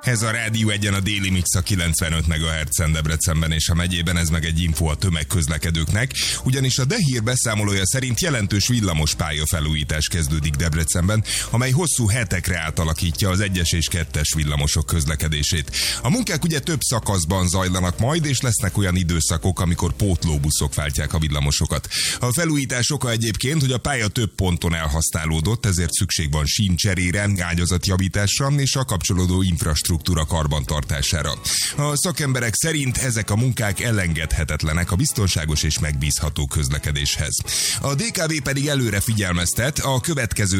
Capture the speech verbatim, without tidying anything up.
Ez a Rádió Egyen a Déli Mix a kilencvenöt megahertzen Debrecenben és a megyében, ez meg egy info a tömegközlekedőknek, ugyanis a DEHÍR beszámolója szerint jelentős villamos pályafelújítás kezdődik Debrecenben, amely hosszú hetekre átalakítja az egyes és kettes villamosok közlekedését. A munkák ugye több szakaszban zajlanak majd, és lesznek olyan időszakok, amikor pótlóbuszok váltják a villamosokat. A felújítás oka egyébként, hogy a pálya több ponton elhasználódott, ezért szükség van síncserére, ágyazatjavításra és a kapcsolódó infrastruktúra karbantartására. A szakemberek szerint ezek a munkák elengedhetetlenek a biztonságos és megbízható közlekedéshez. A dé ká vé pedig előre figyelmeztet, a következő